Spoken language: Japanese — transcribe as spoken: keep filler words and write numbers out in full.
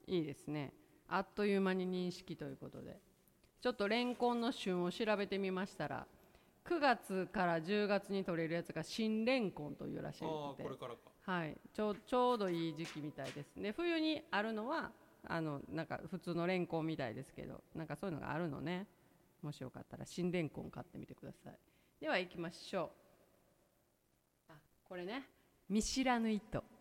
いいですね。あっという間に認識ということで、ちょっとレンコンの旬を調べてみましたら、くがつからじゅうがつに取れるやつが新レンコンというらしいので、 ああこれからか。 はい、ちょちょうどいい時期みたいですね。冬にあるのはあのなんか普通のレンコンみたいですけど、なんかそういうのがあるのね。もしよかったら新レンコン買ってみてください。では行きましょう。あ、これね、見知らぬ糸。